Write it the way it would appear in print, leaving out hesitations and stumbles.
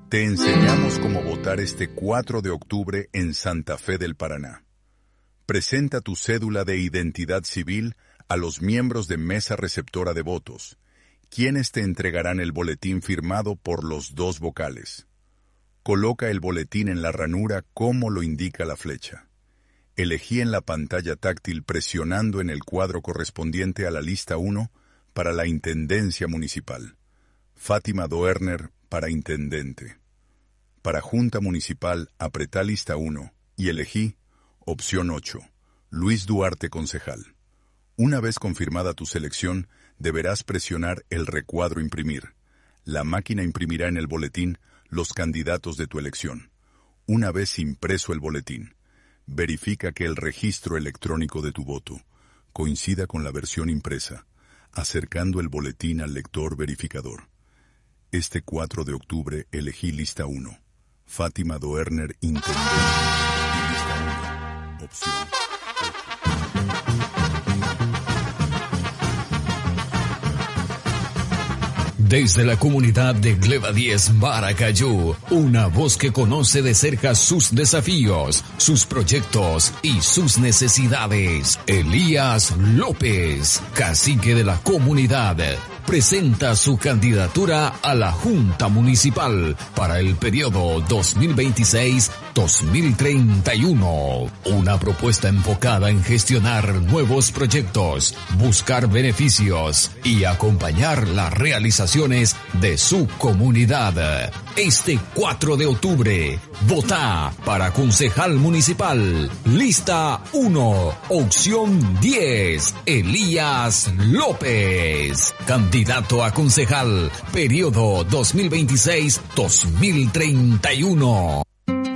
Te enseñamos cómo votar este 4 de octubre en Santa Fe del Paraná. Presenta tu cédula de identidad civil a los miembros de mesa receptora de votos, quienes te entregarán el boletín firmado por los dos vocales. Coloca el boletín en la ranura como lo indica la flecha. Elegí en la pantalla táctil presionando en el cuadro correspondiente a la lista 1 para la Intendencia Municipal. Fátima Doerner para Intendente. Para Junta Municipal, apretá lista 1 y elegí opción 8, Luis Duarte Concejal. Una vez confirmada tu selección, deberás presionar el recuadro imprimir. La máquina imprimirá en el boletín los candidatos de tu elección. Una vez impreso el boletín, verifica que el registro electrónico de tu voto coincida con la versión impresa, acercando el boletín al lector verificador. Este 4 de octubre elegí lista 1, Fátima Doerner Intendente, y lista 1, opción 8. Desde la comunidad de Gleba 10 Maracayú, una voz que conoce de cerca sus desafíos, sus proyectos y sus necesidades. Elías López, cacique de la comunidad, presenta su candidatura a la Junta Municipal para el periodo 2026-2031. Una propuesta enfocada en gestionar nuevos proyectos, buscar beneficios y acompañar la realización de su comunidad. Este 4 de octubre, vota para concejal municipal. Lista 1, opción 10, Elías López. Candidato a concejal, periodo 2026-2031.